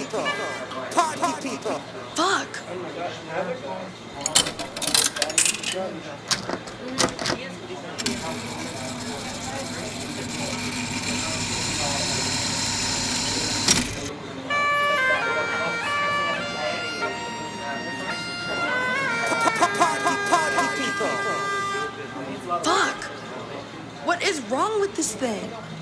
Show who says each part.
Speaker 1: people. Party people.
Speaker 2: Fuck!
Speaker 1: Party people.
Speaker 2: Fuck! What is wrong with this thing?